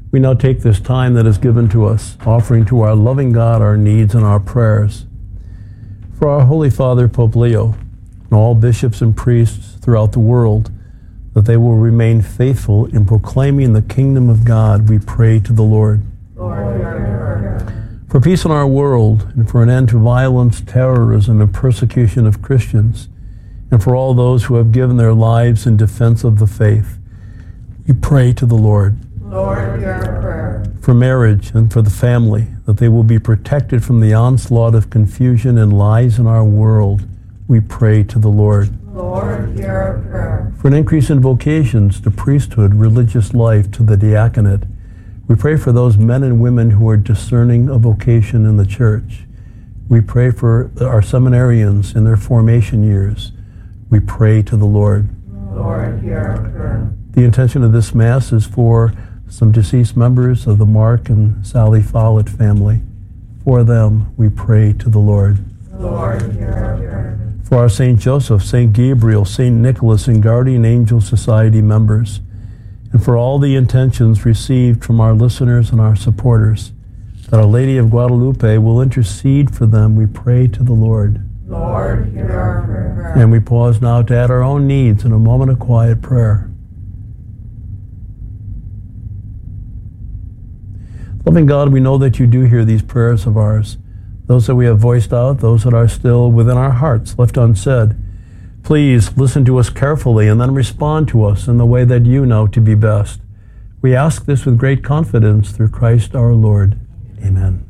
We now take this time that is given to us, offering to our loving God our needs and our prayers. For our Holy Father, Pope Leo, and all bishops and priests throughout the world, that they will remain faithful in proclaiming the kingdom of God, we pray to the Lord. Lord, hear our prayer. For peace in our world, and for an end to violence, terrorism, and persecution of Christians, and for all those who have given their lives in defense of the faith, we pray to the Lord. Lord, hear our prayer. For marriage and for the family, that they will be protected from the onslaught of confusion and lies in our world, we pray to the Lord. Lord, hear our prayer. For an increase in vocations to priesthood, religious life, to the diaconate, we pray for those men and women who are discerning a vocation in the church. We pray for our seminarians in their formation years. We pray to the Lord. Lord, hear our prayer. The intention of this Mass is for some deceased members of the Mark and Sally Follett family. For them, we pray to the Lord. Lord, hear our prayer. For our St. Joseph, St. Gabriel, St. Nicholas, and Guardian Angel Society members, and for all the intentions received from our listeners and our supporters, that Our Lady of Guadalupe will intercede for them, we pray to the Lord. Lord, hear our prayer. And we pause now to add our own needs in a moment of quiet prayer. Loving God, we know that you do hear these prayers of ours, those that we have voiced out, those that are still within our hearts, left unsaid. Please listen to us carefully and then respond to us in the way that you know to be best. We ask this with great confidence through Christ our Lord. Amen.